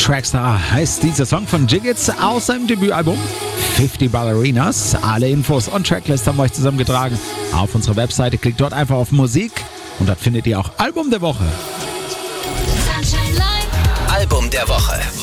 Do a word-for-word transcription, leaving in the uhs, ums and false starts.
Trackstar heißt dieser Song von Jiggits aus seinem Debütalbum fifty Ballerinas. Alle Infos und Tracklist haben wir euch zusammengetragen auf unserer Webseite. Klickt dort einfach auf Musik und dort findet ihr auch Album der Woche. Album der Woche.